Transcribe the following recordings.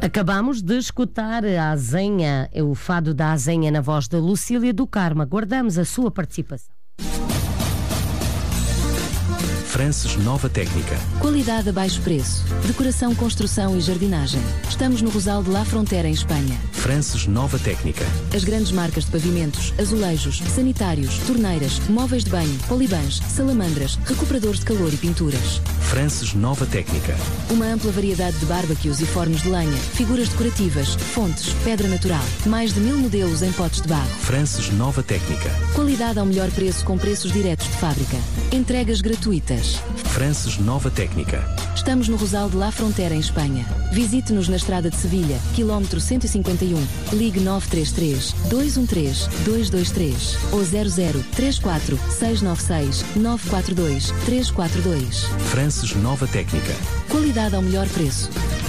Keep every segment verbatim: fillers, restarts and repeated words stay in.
Acabamos de escutar a Azenha, o fado da Azenha na voz da Lucília do Carmo. Guardamos a sua participação. Frances Nova Técnica. Qualidade a baixo preço. Decoração, construção e jardinagem. Estamos no Rosal de La Frontera, em Espanha. Frances Nova Técnica. As grandes marcas de pavimentos, azulejos, sanitários, torneiras, móveis de banho, polibãs, salamandras, recuperadores de calor e pinturas. Frances Nova Técnica. Uma ampla variedade de bárbaquios e fornos de lenha, figuras decorativas, fontes, pedra natural. Mais de mil modelos em potes de barro. Frances Nova Técnica. Qualidade ao melhor preço com preços diretos de fábrica. Entregas gratuitas. Frances Nova Técnica. Estamos no Rosal de La Frontera, em Espanha. Visite-nos na estrada de Sevilha, quilómetro cento e cinquenta e um. Ligue nove três três, dois um três, dois dois três ou zero zero três quatro, seis nove seis, nove quatro dois, três quatro dois. Frances Nova Técnica. Qualidade ao melhor preço.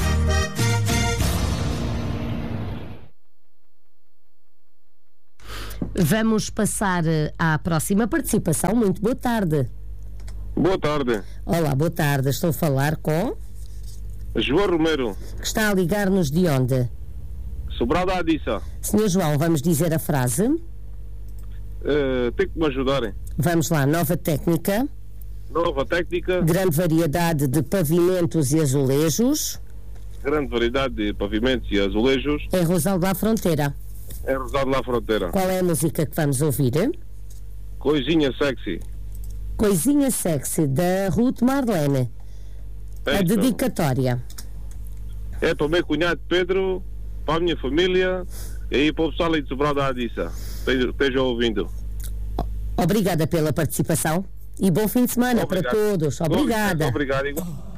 Vamos passar à próxima participação. Muito boa tarde. Boa tarde. Olá, boa tarde. Estou a falar com... João Romero. Que está a ligar-nos de onde? Sobral da Adiça. senhor João, vamos dizer a frase? Uh, tem que me ajudarem. Vamos lá. Nova técnica. Nova técnica. Grande variedade de pavimentos e azulejos. Grande variedade de pavimentos e azulejos. Em Rosal de La Frontera. Em Rosal de La Frontera. Qual é a música que vamos ouvir? Coisinha sexy. Coisinha sexy, da Ruth Marlene. É, a dedicatória. É para o meu cunhado Pedro, para a minha família e aí para o pessoal aí de Sobral da Adiça. Estejam ouvindo. Obrigada pela participação e bom fim de semana. Obrigado para todos. Obrigada. Obrigado.